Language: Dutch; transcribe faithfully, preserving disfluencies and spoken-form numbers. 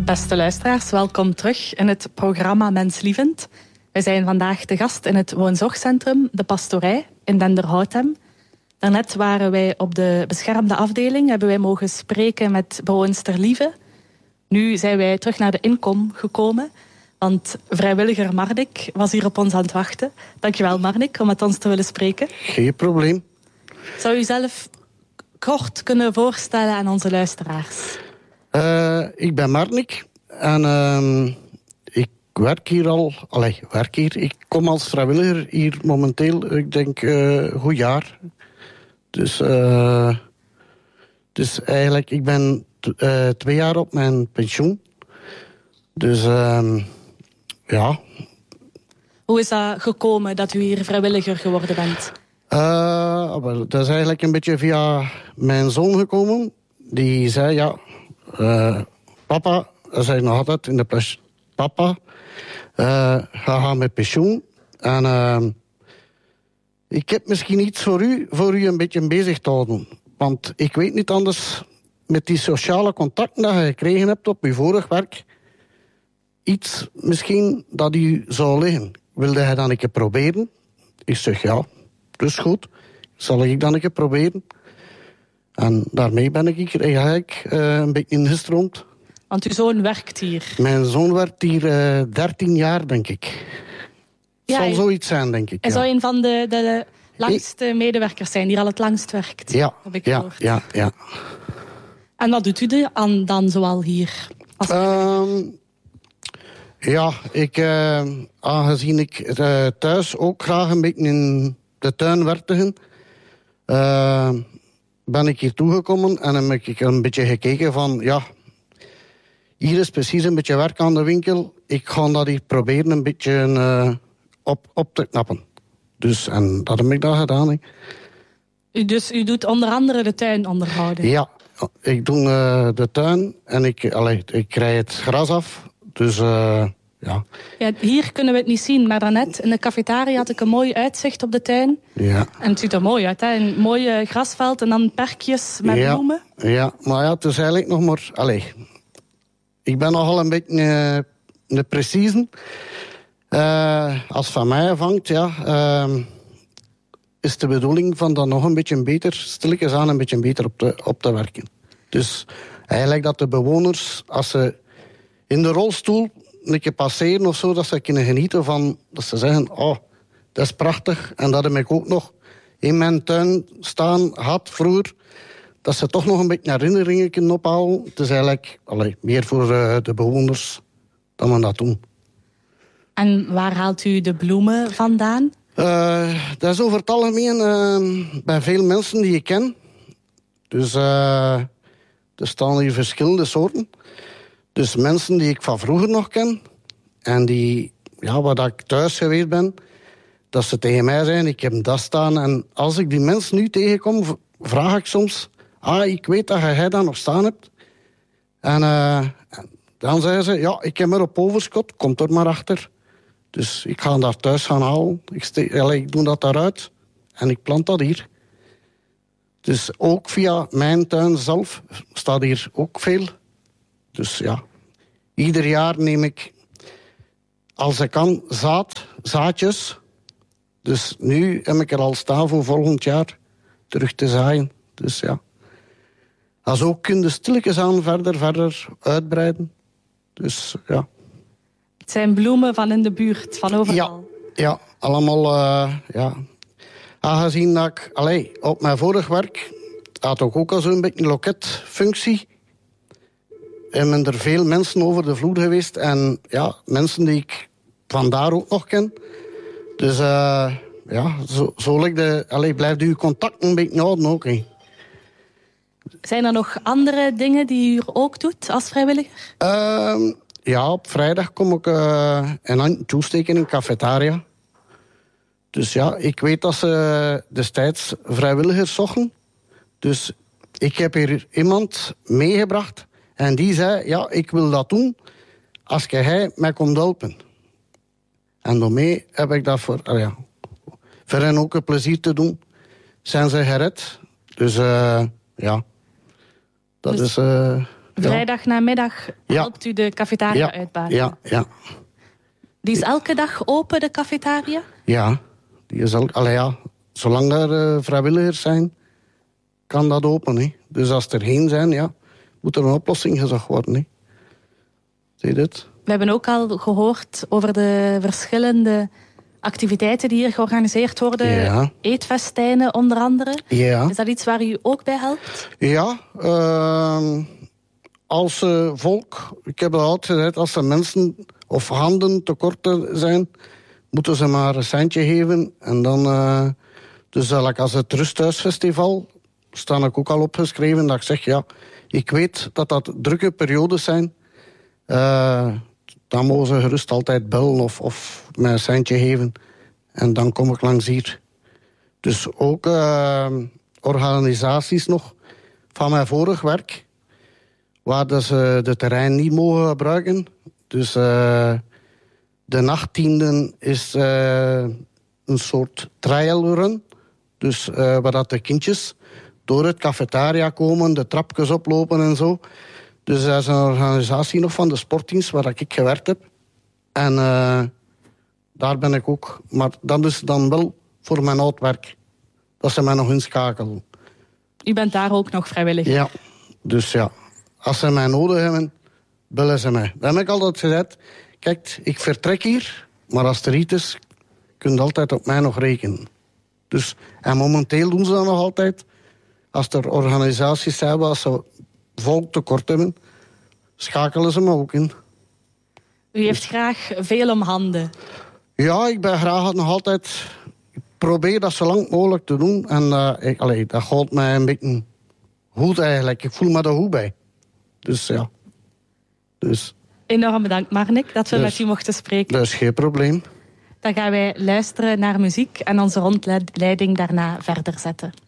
Beste luisteraars, welkom terug in het programma Menslievend. Wij zijn vandaag te gast in het woonzorgcentrum De Pastorij in Denderhoutem. Daarnet waren wij op de beschermde afdeling, hebben wij mogen spreken met bewoonster Lieve. Nu zijn wij terug naar de inkom gekomen, want vrijwilliger Marnik was hier op ons aan het wachten. Dankjewel Marnik om met ons te willen spreken. Geen probleem. Zou u zelf kort kunnen voorstellen aan onze luisteraars? Uh, ik ben Marnik en uh, ik werk hier al, allee, werk hier. Ik kom als vrijwilliger hier momenteel, ik denk, uh, een goed jaar. Dus, uh, dus eigenlijk, ik ben t- uh, twee jaar op mijn pensioen. Dus, uh, ja. Hoe is dat gekomen dat u hier vrijwilliger geworden bent? Uh, dat is eigenlijk een beetje via mijn zoon gekomen. Die zei, ja, uh, papa, hij zei nog altijd in de pers, papa, uh, ga gaan met pensioen. En uh, ik heb misschien iets voor u, voor u een beetje bezig te houden. Want ik weet niet anders, met die sociale contacten dat je gekregen hebt op uw vorig werk, iets misschien dat u zou liggen. Wilde hij dan een keer proberen? Ik zeg ja, dus goed. Zal ik dan een keer proberen? En daarmee ben ik hier eigenlijk uh, een beetje ingestroomd. Want uw zoon werkt hier? Mijn zoon werkt hier uh, dertien jaar, denk ik. Ja, zal zoiets zijn, denk ik. Hij ja. zou een van de, de langste medewerkers zijn die al het langst werkt. Ja, heb ik ja, gehoord. ja, ja. En wat doet u dan, dan zoal hier? Als um, ja, ik, uh, aangezien ik uh, thuis ook graag een beetje in de tuin werkte, uh, ben ik hier toegekomen en heb ik een beetje gekeken van, ja, hier is precies een beetje werk aan de winkel. Ik ga dat hier proberen een beetje uh, op, op te knappen. Dus, en dat heb ik dan gedaan. He. U, dus u doet onder andere de tuin onderhouden? Ja, ik doe uh, de tuin en ik, allee, ik krijg het gras af. Dus uh, ja. Ja. Hier kunnen we het niet zien, maar daarnet in de cafetaria had ik een mooi uitzicht op de tuin. Ja. En het ziet er mooi uit, hè? Een mooi grasveld en dan perkjes met ja, bloemen. Ja, maar ja, het is eigenlijk nog maar... Allee, ik ben nogal een beetje uh, de precieze. Uh, als van mij afhangt, ja... Uh, is de bedoeling van dan nog een beetje beter, stilletjes aan een beetje beter op te, op te werken. Dus eigenlijk dat de bewoners, als ze in de rolstoel een keer passeren of zo, dat ze kunnen genieten van, dat ze zeggen, oh, dat is prachtig. En dat heb ik ook nog in mijn tuin staan had vroeger, dat ze toch nog een beetje herinneringen kunnen ophalen. Het is eigenlijk allee, meer voor uh, de bewoners dan we dat doen. En waar haalt u de bloemen vandaan? Uh, dat is over het algemeen uh, bij veel mensen die ik ken. Dus uh, er staan hier verschillende soorten. Dus mensen die ik van vroeger nog ken. En die, ja, waar ik thuis geweest ben. Dat ze tegen mij zeggen, ik heb dat staan. En als ik die mensen nu tegenkom, vraag ik soms... Ah, ik weet dat jij dat nog staan hebt. En uh, dan zeggen ze, ja, ik heb er op overschot. Komt er maar achter. Dus ik ga daar thuis gaan halen. Ik, ste- allez, ik doe dat daaruit. En ik plant dat hier. Dus ook via mijn tuin zelf staat hier ook veel. Dus ja, ieder jaar neem ik, als ik kan, zaad, zaadjes. Dus nu heb ik er al staan voor volgend jaar terug te zaaien. Dus ja. Als ook kun je stilletjes aan verder, verder uitbreiden. Dus ja. Het zijn bloemen van in de buurt, van overal. Ja, ja allemaal, uh, ja. Aangezien dat ik, allee, op mijn vorig werk had ik ook al zo'n beetje een loketfunctie. En ben er veel mensen over de vloer geweest. En ja, mensen die ik vandaar ook nog ken. Dus uh, ja, zo, zo like de, allee, blijft uw contact een beetje houden ook. He. Zijn er nog andere dingen die u hier ook doet als vrijwilliger? Uh, ja, op vrijdag kom ik uh, een handje toesteken in een cafetaria. Dus ja, ik weet dat ze destijds vrijwilligers zochten. Dus ik heb hier iemand meegebracht. En die zei, ja, ik wil dat doen als jij mij komt helpen. En daarmee heb ik dat voor, uh, ja, voor hen ook een plezier te doen. Zijn ze gered. Dus uh, ja, dat dus, is... Uh, Vrijdag namiddag helpt u de cafetaria ja. uitbaten? Ja, ja. Die is elke dag open, de cafetaria? Ja, die is elke... Allee, ja. Zolang er uh, vrijwilligers zijn, kan dat open. Hè. Dus als er geen zijn, ja, moet er een oplossing gezocht worden. Hè. Zie je dit? We hebben ook al gehoord over de verschillende activiteiten die hier georganiseerd worden. Ja. Eetfestijnen onder andere. Ja. Is dat iets waar u ook bij helpt? Ja, uh, als uh, volk, ik heb het altijd gezegd, als er mensen of handen tekort zijn, moeten ze maar een centje geven. En dan, uh, dus eigenlijk als het Rusthuisfestival, sta ik ook al opgeschreven dat ik zeg, ja, ik weet dat dat drukke periodes zijn. Uh, dan mogen ze gerust altijd bellen of, of mij een centje geven. En dan kom ik langs hier. Dus ook uh, organisaties nog van mijn vorig werk, waar ze de terrein niet mogen gebruiken. Dus uh, de nachtdienden is uh, een soort trial run. Dus uh, waar dat de kindjes door het cafetaria komen, de trapjes oplopen en zo. Dus dat is een organisatie nog van de sportdienst waar ik gewerkt heb. En uh, daar ben ik ook. Maar dat is dan wel voor mijn oud werk. Dat ze mij nog inschakelen. U bent daar ook nog vrijwillig? Ja, dus ja. Als ze mij nodig hebben, bellen ze mij. Dan heb ik altijd gezegd, kijk, ik vertrek hier, maar als er iets is, kun je altijd op mij nog rekenen. Dus, en momenteel doen ze dat nog altijd. Als er organisaties zijn waar ze volk tekort hebben, schakelen ze me ook in. U heeft graag veel om handen. Ja, ik ben graag nog altijd... Ik probeer dat zo lang mogelijk te doen. En uh, ik, allee, dat gaat mij een beetje goed eigenlijk. Ik voel me er goed bij. Dus ja. Dus, Enorm bedankt, Marnik, dat we dus, met u mochten spreken. Dat is geen probleem. Dan gaan wij luisteren naar muziek en onze rondleiding daarna verder zetten.